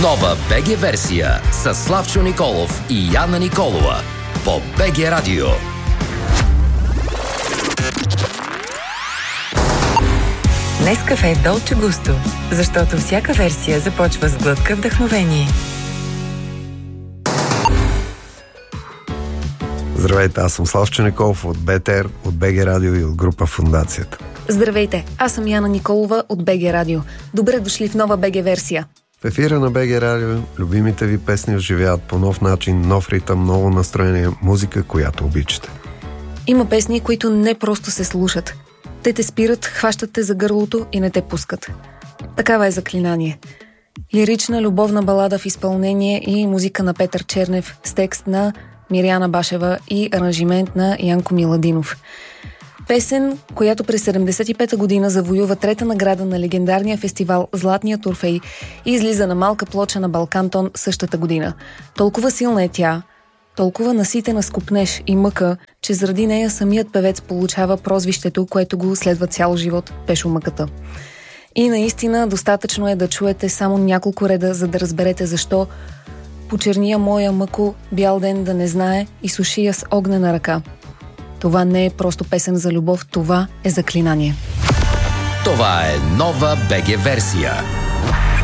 Нова БГ версия с Славчо Николов и Яна Николова по БГ Радио. Нескафе Dolce Gusto, защото всяка версия започва с глътка вдъхновение. Здравейте, аз съм Славчо Николов от БТР, от БГ Радио и от група Фондацията. Здравейте, аз съм Яна Николова от БГ Радио. Добре дошли в нова БГ версия. В ефира на БГ Радио любимите ви песни оживяват по нов начин, нов ритъм, ново настроение, музика, която обичате. Има песни, които не просто се слушат. Те те спират, хващат те за гърлото и не те пускат. Такава е Заклинание. Лирична любовна балада в изпълнение и музика на Петър Чернев с текст на Миряна Башева и аранжимент на Янко Миладинов. Песен, която през 75-та година завоюва трета награда на легендарния фестивал Златният Орфей и излиза на малка плоча на Балкантон същата година. Толкова силна е тя, толкова наситена с копнеж и мъка, че заради нея самият певец получава прозвището, което го следва цял живот – Пешомъката. И наистина достатъчно е да чуете само няколко реда, за да разберете защо почерния моя мъко бял ден да не знае и сушия с огнена ръка. Това не е просто песен за любов, това е заклинание. Това е нова БГ версия.